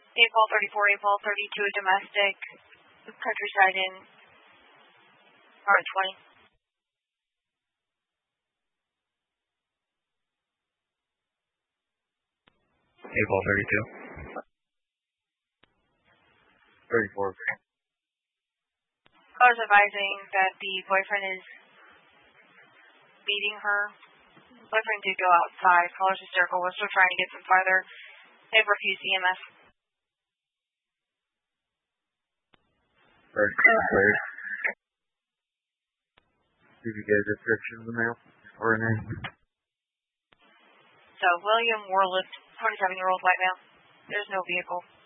April 34, April 32, a domestic, Countryside in R20. April 32. 34. Caller's advising that the boyfriend is beating her. Boyfriend did go outside. Caller's hysterical. We're still trying to get some farther. They've refused EMS. Third. Did you get a description of the mail or a name? So, William Warlift, 27-year-old white male. There's no vehicle.